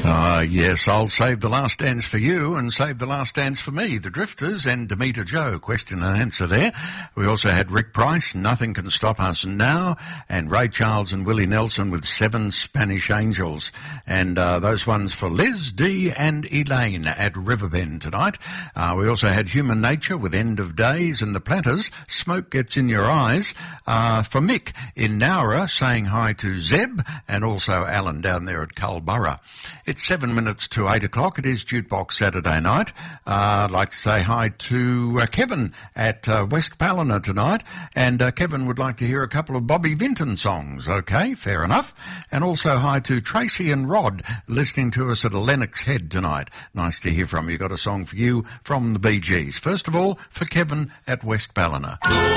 Yes, I'll save the last dance for you and save the last dance for me. The Drifters and Demeter Joe, question and answer there. We also had Rick Price, Nothing Can Stop Us Now, and Ray Charles and Willie Nelson with Seven Spanish Angels. And those ones for Liz, Dee and Elaine at Riverbend tonight. We also had Human Nature with End of Days, and the Platters, Smoke Gets in Your Eyes. For Mick in Nowra, saying hi to Zeb and also Alan down there at Culburra. It's 7 minutes to 8 o'clock. It is Jukebox Saturday night. I'd like to say hi to Kevin at West Ballina tonight. And Kevin would like to hear a couple of Bobby Vinton songs. Okay, fair enough. And also hi to Tracy and Rod listening to us at Lennox Head tonight. Nice to hear from you. Got a song for you from the Bee Gees. First of all, for Kevin at West Ballina.